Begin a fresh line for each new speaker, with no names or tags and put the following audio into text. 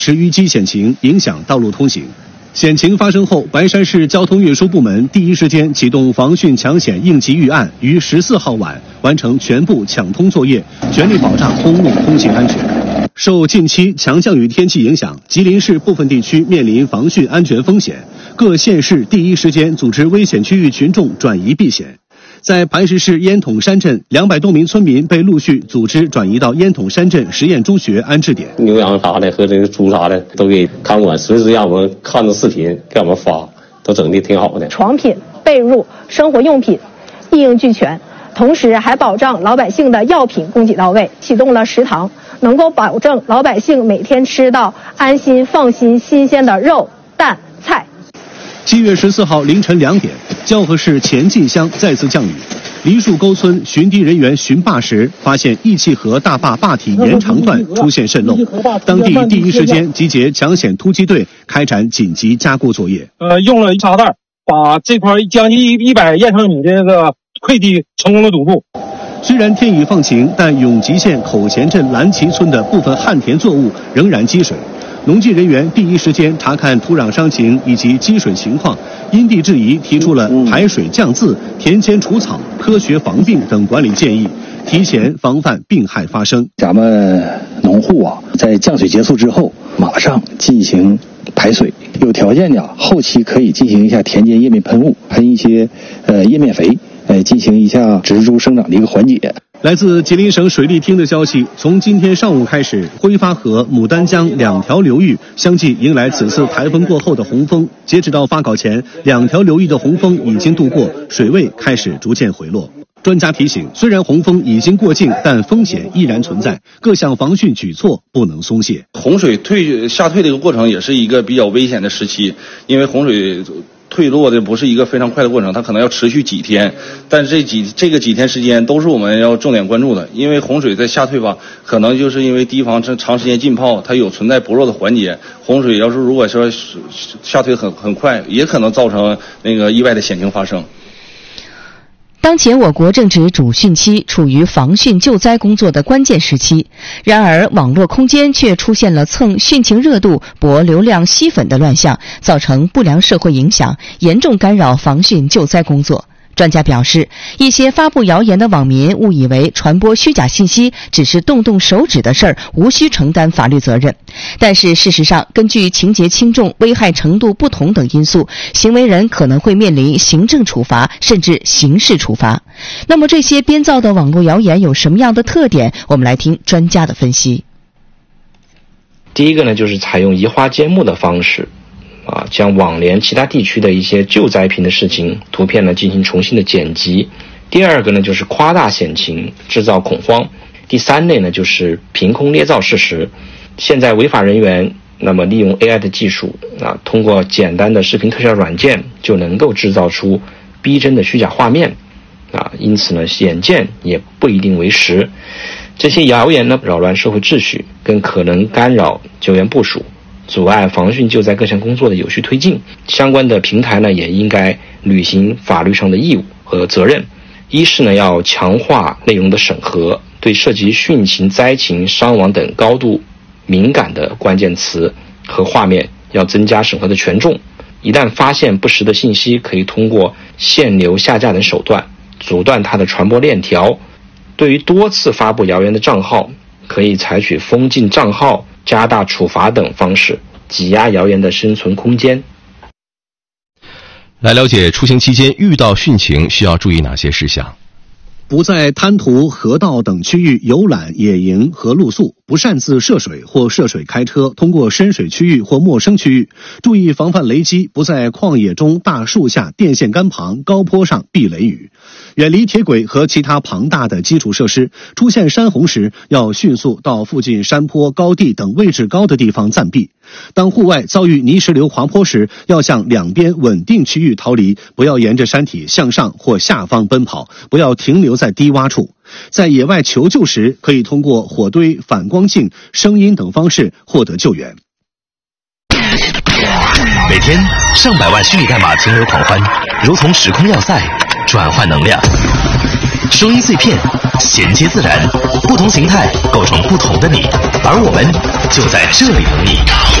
是淤积险情，影响道路通行。险情发生后，白山市交通运输部门第一时间启动防汛抢险应急预案，于14号晚完成全部抢通作业，全力保障公路通行安全。受近期强降雨天气影响，吉林市部分地区面临防汛安全风险，各县市第一时间组织危险区域群众转移避险。在磐石市烟筒山镇，200多名村民被陆续组织转移到烟筒山镇实验中学安置点。
牛羊啥的和这个猪啥的都给看管，随时让我们看着视频给我们发，都整的挺好的。
床品、被褥、生活用品一应俱全，同时还保障老百姓的药品供给到位。启动了食堂，能够保证老百姓每天吃到安心、放心、新鲜的肉、蛋、菜。
7月14号凌晨2点，蛟河市前进乡再次降雨。梨树沟村巡堤人员巡坝时，发现义气河大坝坝体延长段出现渗漏，当地第一时间集结抢险突击队，开展紧急加固作业。
用了沙袋把这块将近100堰长米的这个溃堤成功的堵住。
虽然天雨放晴，但永吉县口前镇蓝旗村的部分旱田作物仍然积水。农技人员第一时间查看土壤伤情以及积水情况，因地制宜提出了排水降渍、田间除草、科学防病等管理建议，提前防范病害发生。
咱们农户在降水结束之后，马上进行排水，有条件的后期可以进行一下田间叶面喷雾，喷一些叶面肥，进行一下植株生长的一个缓解。
来自吉林省水利厅的消息，从今天上午开始，辉发河、牡丹江2条流域相继迎来此次台风过后的洪峰。截止到发稿前，2条流域的洪峰已经度过，水位开始逐渐回落。专家提醒，虽然洪峰已经过境，但风险依然存在，各项防汛举措不能松懈。
洪水下退的一个过程也是一个比较危险的时期，因为洪水退落的不是一个非常快的过程，它可能要持续几天，但这个几天时间都是我们要重点关注的。因为洪水在下退吧，可能就是因为堤防长时间浸泡，它有存在薄弱的环节。洪水要是如果说下退很快，也可能造成那个意外的险情发生。
当前我国正值主汛期，处于防汛救灾工作的关键时期。然而，网络空间却出现了蹭汛情热度、博流量吸粉的乱象，造成不良社会影响，严重干扰防汛救灾工作。专家表示，一些发布谣言的网民误以为传播虚假信息只是动动手指的事儿，无需承担法律责任。但是事实上，根据情节轻重、危害程度不同等因素，行为人可能会面临行政处罚甚至刑事处罚。那么这些编造的网络谣言有什么样的特点？我们来听专家的分析。
第一个呢，就是采用移花接木的方式将网联其他地区的一些救灾品的事情图片呢进行重新的剪辑。第二个呢，就是夸大险情，制造恐慌。第三类呢，就是凭空捏造事实。现在违法人员那么利用 AI 的技术通过简单的视频特效软件就能够制造出逼真的虚假画面因此呢，眼见也不一定为实。这些谣言呢，扰乱社会秩序，更可能干扰救援部署，阻碍防汛救灾各项工作的有序推进。相关的平台呢，也应该履行法律上的义务和责任。一是呢，要强化内容的审核，对涉及汛情、灾情、伤亡等高度敏感的关键词和画面要增加审核的权重。一旦发现不实的信息，可以通过限流、下架等手段阻断它的传播链条。对于多次发布谣言的账号，可以采取封禁账号、加大处罚等方式，挤压谣言的生存空间。
来了解出行期间遇到汛情需要注意哪些事项。
不在滩涂、河道等区域游览、野营和露宿，不擅自涉水或涉水开车通过深水区域或陌生区域，注意防范雷击，不在旷野中、大树下、电线杆旁、高坡上避雷雨，远离铁轨和其他庞大的基础设施。出现山洪时，要迅速到附近山坡、高地等位置高的地方暂避。当户外遭遇泥石流滑坡时，要向两边稳定区域逃离，不要沿着山体向上或下方奔跑，不要停留在低洼处。在野外求救时，可以通过火堆、反光镜、声音等方式获得救援。
每天上百万虚拟代码前流狂欢，如同时空要塞，转换能量。声音碎片， 衔接自然，不同形态构成不同的你，而我们就在这里等你。